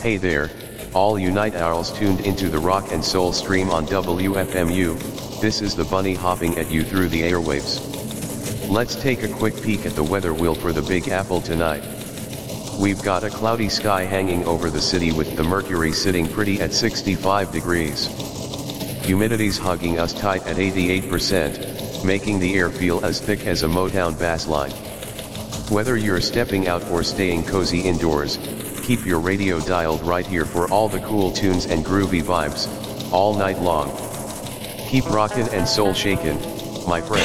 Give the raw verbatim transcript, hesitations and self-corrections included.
Hey there, all you night owls tuned into the rock and soul stream on W F M U, this is the bunny hopping at you through the airwaves. Let's take a quick peek at the weather wheel for the Big Apple tonight. We've got a cloudy sky hanging over the city with the mercury sitting pretty at sixty-five degrees. Humidity's hugging us tight at eighty-eight percent, making the air feel as thick as a Motown bass line. Whether you're stepping out or staying cozy indoors, keep your radio dialed right here for all the cool tunes and groovy vibes, all night long. Keep rockin' and soul shakin', my friend.